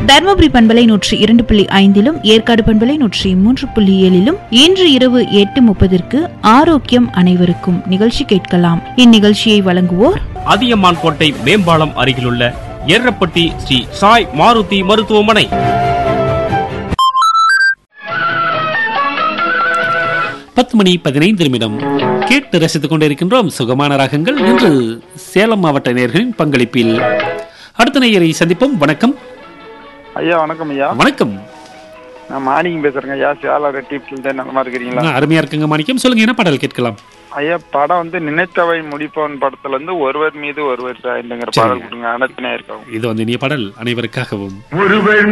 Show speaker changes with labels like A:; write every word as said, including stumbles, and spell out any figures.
A: தர்மபுரி பண்பலை நூற்றி இரண்டு புள்ளி ஐந்திலும் ஏற்காடு பண்பலை நூற்றி மூன்று புள்ளி ஏழிலும் இன்று இரவு எட்டு முப்பதற்கு ஆரோக்கியம் அனைவருக்கும் நிகழ்ச்சி கேட்கலாம். இந்நிகழ்ச்சியை வழங்குவோர்
B: அதியமான் கோட்டை மேம்பாலம் அருகிலுள்ள எர்ரப்பட்டி ஸ்ரீ சாய் மாருதி மருத்துவமனை.
C: பத்து மணி பதினைந்து நிமிடம் கேட்டு ரசித்துக் கொண்டிருக்கின்றோம் சுகமான ராகங்கள். இன்று சேலம் மாவட்ட நேயர்களின் பங்களிப்பில் அடுத்த நேயரை சந்திப்போம். வணக்கம்
D: ஐயா. வணக்கம் ஐயா.
C: வணக்கம்.
D: நான் மாணிக்கம் பேசுறேங்க ஐயா. சேலம் ரெட்டிப்ல நல்லா இருக்கிறீங்களா?
C: அருமையா இருக்குங்க மாணிக்கம். சொல்லுங்க, என்ன பாடல் கேட்கலாம்?
D: ஐயா, படம் வந்து நினைத்தவை முடிப்பவன் படத்துல இருந்து ஒருவர் மீது ஒருவர் சாய்ந்துங்கிற பாடல் கொடுங்க. அனைத்து நேயர்களுக்கும்.
C: இது வந்து இனிய பாடல் அனைவருக்காகவும்.